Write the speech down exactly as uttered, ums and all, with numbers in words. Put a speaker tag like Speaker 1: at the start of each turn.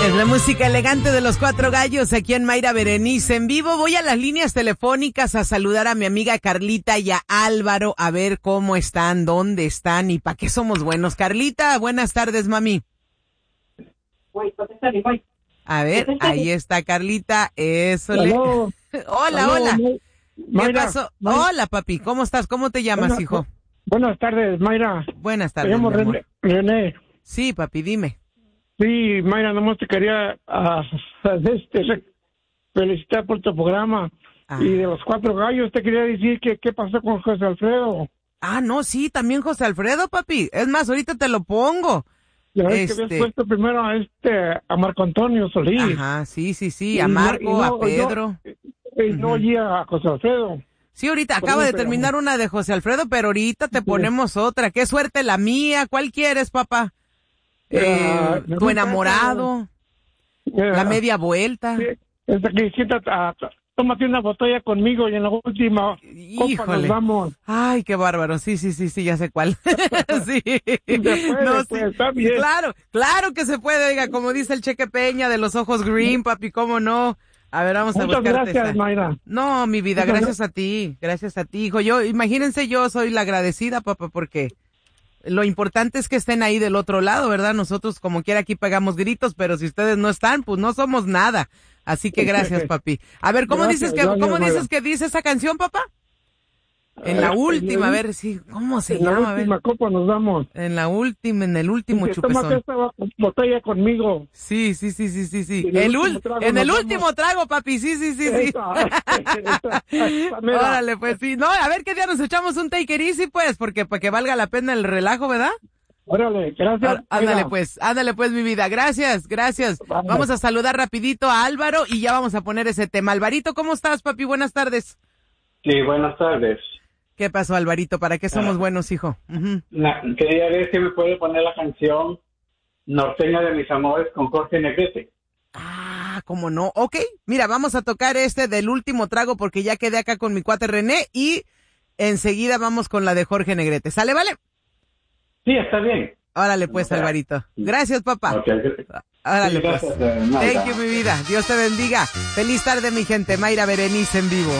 Speaker 1: Es la música elegante de los Cuatro Gallos aquí en Mayra Berenice en vivo. Voy a las líneas telefónicas a saludar a mi amiga Carlita y a Álvaro a ver cómo están, dónde están y para qué somos buenos. Carlita, buenas tardes, mami. A ver, ahí está Carlita, eso le...
Speaker 2: Hello.
Speaker 1: Hola,
Speaker 2: Hello,
Speaker 1: hola.
Speaker 2: May-
Speaker 1: ¿Qué
Speaker 2: Mayra,
Speaker 1: pasó?
Speaker 2: May-
Speaker 1: Hola, papi, ¿cómo estás? ¿Cómo te llamas,
Speaker 2: Buenas-
Speaker 1: hijo?
Speaker 2: Buenas tardes, Mayra.
Speaker 1: Buenas
Speaker 2: Te
Speaker 1: tardes,
Speaker 2: llamo
Speaker 1: mi amor.
Speaker 2: René. René.
Speaker 1: Sí, papi, dime.
Speaker 2: Sí, Mayra, nomás te quería ah, este, re- felicitar por tu programa.
Speaker 1: Ah.
Speaker 2: Y de los Cuatro Gallos te quería decir que qué pasó con José Alfredo.
Speaker 1: Ah, no, sí, también José Alfredo, papi. Es más, ahorita te lo pongo.
Speaker 2: Ya ves
Speaker 1: Este-
Speaker 2: que habías puesto primero a este a Marco Antonio Solís.
Speaker 1: Ajá, sí, sí, sí,
Speaker 2: Y
Speaker 1: a
Speaker 2: no-
Speaker 1: Marco,
Speaker 2: y no-
Speaker 1: a Pedro.
Speaker 2: Y no
Speaker 1: Ujú.
Speaker 2: oí a José Alfredo.
Speaker 1: Sí, ahorita
Speaker 2: Por
Speaker 1: acaba
Speaker 2: eso
Speaker 1: de
Speaker 2: te
Speaker 1: terminar
Speaker 2: llamé.
Speaker 1: una de José Alfredo, pero ahorita te
Speaker 2: Sí.
Speaker 1: ponemos otra. Qué suerte la mía. ¿Cuál quieres, papá?
Speaker 2: Ah,
Speaker 1: Eh,
Speaker 2: me
Speaker 1: tu
Speaker 2: gusta
Speaker 1: enamorado,
Speaker 2: Eh,
Speaker 1: la media vuelta.
Speaker 2: Sí, esta que siéntate, ah, tómate una botella conmigo y en la última copa
Speaker 1: Híjole.
Speaker 2: nos vamos.
Speaker 1: Ay, qué bárbaro. Sí, sí, sí, sí, ya sé cuál. Sí.
Speaker 2: Se puede,
Speaker 1: No,
Speaker 2: pues,
Speaker 1: sí.
Speaker 2: está bien.
Speaker 1: Claro, claro que se puede, oiga, como dice el Cheque Peña de los ojos green, papi, ¿cómo no? A ver, vamos a
Speaker 2: Muchas
Speaker 1: buscarte
Speaker 2: gracias,
Speaker 1: esta.
Speaker 2: Mayra.
Speaker 1: No, mi vida,
Speaker 2: Muchas
Speaker 1: gracias a ti, gracias a ti, hijo. Yo, imagínense, yo soy la agradecida, papá, porque lo importante es que estén ahí del otro lado, ¿verdad? Nosotros como quiera aquí pegamos gritos, pero si ustedes no están, pues no somos nada. Así que gracias, papi. A ver, ¿cómo
Speaker 2: Gracias,
Speaker 1: dices que,
Speaker 2: gracias,
Speaker 1: cómo dices
Speaker 2: Mayra.
Speaker 1: que dice esa canción, papá? En la
Speaker 2: Eh,
Speaker 1: última, a
Speaker 2: en
Speaker 1: ver, sí, ¿cómo se
Speaker 2: En la
Speaker 1: llama? A ver.
Speaker 2: última copa nos vamos.
Speaker 1: En la última, en el último
Speaker 2: Dice, tómate
Speaker 1: chupezón.
Speaker 2: esta botella conmigo.
Speaker 1: Sí, sí, sí, sí, sí, sí.
Speaker 2: En el
Speaker 1: El
Speaker 2: último
Speaker 1: ul-
Speaker 2: trago
Speaker 1: en
Speaker 2: nos
Speaker 1: el
Speaker 2: vamos.
Speaker 1: último trago, papi, sí, sí, sí, sí.
Speaker 2: Esa, esa, esa, mira.
Speaker 1: Órale, pues sí. No, a ver qué día nos echamos un take it easy, pues, porque para que valga la pena el relajo, ¿verdad?
Speaker 2: Órale, gracias.
Speaker 1: Á- Ándale
Speaker 2: Mayra.
Speaker 1: pues, ándale pues mi vida, gracias, gracias.
Speaker 2: Vamos.
Speaker 1: Vamos a saludar rapidito a Álvaro y ya vamos a poner ese tema. Alvarito, ¿cómo estás, papi? Buenas tardes.
Speaker 3: Sí, buenas tardes.
Speaker 1: ¿Qué pasó, Alvarito? ¿Para qué somos
Speaker 3: Ah.
Speaker 1: buenos, hijo? Ujú.
Speaker 3: Na- quería ver si me puede poner la canción Norteña de mis amores con Jorge Negrete.
Speaker 1: Ah, ¿cómo no? Ok, mira, vamos a tocar este del último trago porque ya quedé acá con mi cuate René y enseguida vamos con la de Jorge Negrete. ¿Sale, vale?
Speaker 3: Sí, está bien.
Speaker 1: Órale pues,
Speaker 3: Ok.
Speaker 1: Alvarito. Gracias, papá.
Speaker 3: Ok.
Speaker 1: Órale
Speaker 3: Sí,
Speaker 1: pues.
Speaker 3: gracias, eh, Mayra.
Speaker 1: Thank you, mi vida. Dios te bendiga. Feliz tarde, mi gente. Mayra Berenice en vivo.